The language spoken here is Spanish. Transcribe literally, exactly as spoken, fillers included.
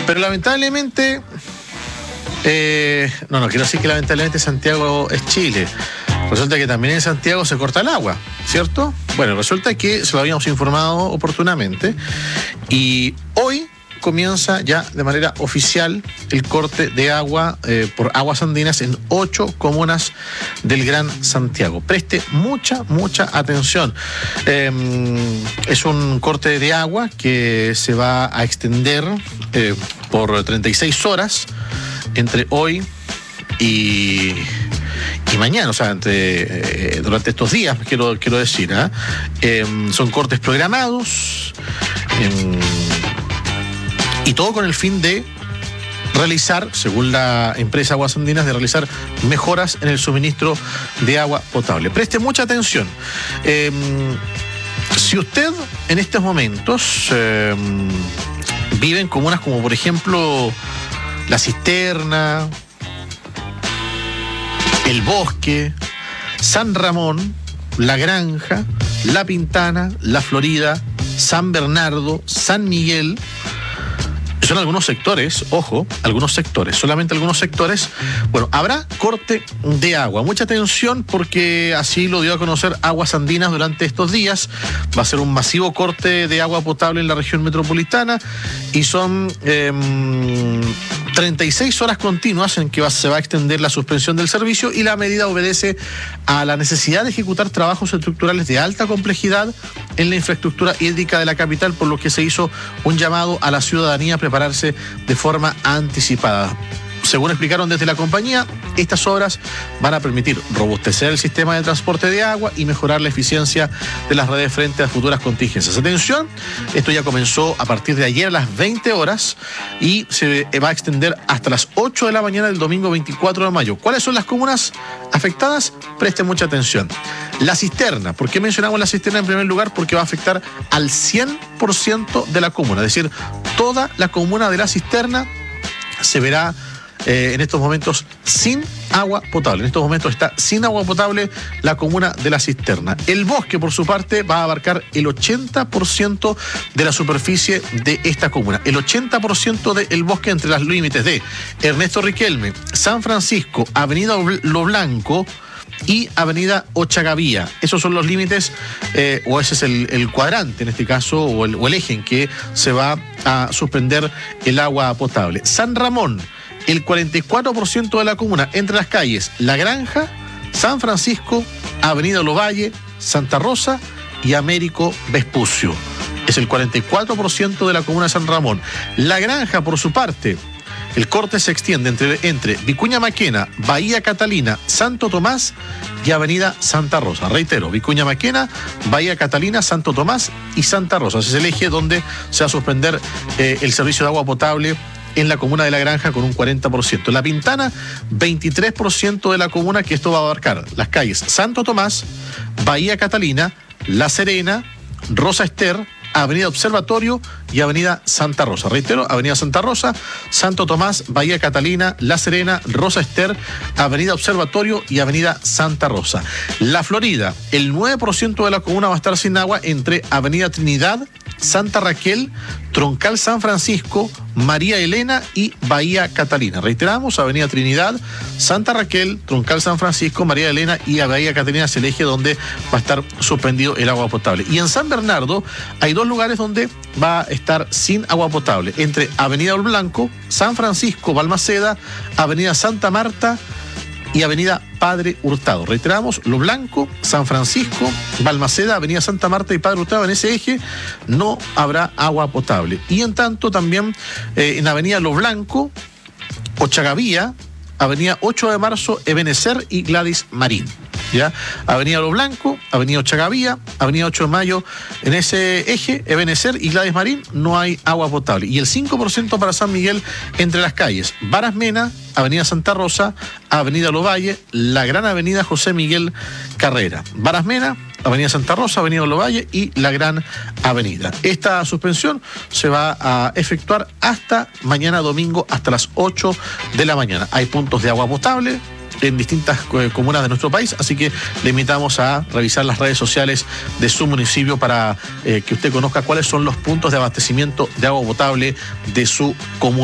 Pero lamentablemente, eh, no, no quiero decir que lamentablemente Santiago es Chile. Resulta que también en Santiago se corta el agua, ¿cierto? Bueno, resulta que se lo habíamos informado oportunamente y hoy comienza ya de manera oficial el corte de agua eh, por aguas andinas en ocho comunas del Gran Santiago. Preste mucha, mucha atención. Eh, es un corte de agua que se va a extender eh, por treinta y seis horas entre hoy y... y mañana, o sea, entre, eh, durante estos días, quiero, quiero decir, ¿eh? Eh, son cortes programados eh, y todo con el fin de realizar, según la empresa Aguas Andinas, de realizar mejoras en el suministro de agua potable. Preste mucha atención. Eh, si usted en estos momentos eh, vive en comunas como, por ejemplo, La Cisterna, El Bosque, San Ramón, La Granja, La Pintana, La Florida, San Bernardo, San Miguel, son algunos sectores, ojo, algunos sectores, solamente algunos sectores, bueno, habrá corte de agua. Mucha atención porque así lo dio a conocer Aguas Andinas durante estos días. Va a ser un masivo corte de agua potable en la región metropolitana y son eh, treinta y seis horas continuas en que va, se va a extender la suspensión del servicio, y la medida obedece a la necesidad de ejecutar trabajos estructurales de alta complejidad en la infraestructura hídrica de la capital, por lo que se hizo un llamado a la ciudadanía a prepararse de forma anticipada. Según explicaron desde la compañía, estas obras van a permitir robustecer el sistema de transporte de agua y mejorar la eficiencia de las redes frente a futuras contingencias. Atención, esto ya comenzó a partir de ayer a las veinte horas y se va a extender hasta las ocho de la mañana del domingo veinticuatro de mayo. ¿Cuáles son las comunas afectadas? Presten mucha atención. La Cisterna. ¿Por qué mencionamos La Cisterna en primer lugar? Porque va a afectar al cien por ciento de la comuna, es decir, toda la comuna de La Cisterna se verá Eh, en estos momentos sin agua potable. En estos momentos está sin agua potable la comuna de La Cisterna. El Bosque, por su parte, va a abarcar el ochenta por ciento de la superficie de esta comuna. El ochenta por ciento del Bosque entre los límites de Ernesto Riquelme, San Francisco, Avenida Lo Blanco y Avenida Ochagavía. Esos son los límites, eh, o ese es el, el cuadrante en este caso, o el, o el eje en que se va a suspender el agua potable. San Ramón, el cuarenta y cuatro por ciento de la comuna entre las calles La Granja, San Francisco, Avenida Lovalle, Santa Rosa y Américo Vespucio. Es el cuarenta y cuatro por ciento de la comuna de San Ramón. La Granja, por su parte, el corte se extiende entre, entre Vicuña Maquena, Bahía Catalina, Santo Tomás y Avenida Santa Rosa. Reitero, Vicuña Maquena, Bahía Catalina, Santo Tomás y Santa Rosa. Ese es el eje donde se va a suspender eh, el servicio de agua potable en la comuna de La Granja con un cuarenta por ciento. La Pintana, veintitrés por ciento de la comuna, que esto va a abarcar las calles Santo Tomás, Bahía Catalina, La Serena, Rosa Ester, Avenida Observatorio y Avenida Santa Rosa. Reitero, Avenida Santa Rosa, Santo Tomás, Bahía Catalina, La Serena, Rosa Ester, Avenida Observatorio y Avenida Santa Rosa. La Florida, el nueve por ciento de la comuna va a estar sin agua entre Avenida Trinidad, Santa Raquel, Troncal San Francisco, María Elena y Bahía Catalina. Reiteramos, Avenida Trinidad, Santa Raquel, Troncal San Francisco, María Elena y Bahía Catalina es el eje donde va a estar suspendido el agua potable. Y en San Bernardo hay dos lugares donde va a estar sin agua potable, entre Avenida Ol Blanco, San Francisco, Balmaceda, Avenida Santa Marta y Avenida Padre Hurtado. Reiteramos, Lo Blanco, San Francisco, Balmaceda, Avenida Santa Marta y Padre Hurtado. En ese eje no habrá agua potable. Y en tanto también eh, en Avenida Lo Blanco, Ochagavía, Avenida ocho de marzo, Ebenecer y Gladys Marín. ¿Ya? Avenida Lo Blanco, Avenida Ochagavía, Avenida ocho de mayo, en ese eje, Ebenecer y Gladys Marín, no hay agua potable. Y el cinco por ciento para San Miguel entre las calles Varas Mena, Avenida Santa Rosa, Avenida Lovalle, la Gran Avenida José Miguel Carrera. Varas Mena, Avenida Santa Rosa, Avenida Lovalle y la Gran Avenida. Esta suspensión se va a efectuar hasta mañana domingo, hasta las ocho de la mañana. Hay puntos de agua potable en distintas comunas de nuestro país, así que le invitamos a revisar las redes sociales de su municipio para eh, que usted conozca cuáles son los puntos de abastecimiento de agua potable de su comuna.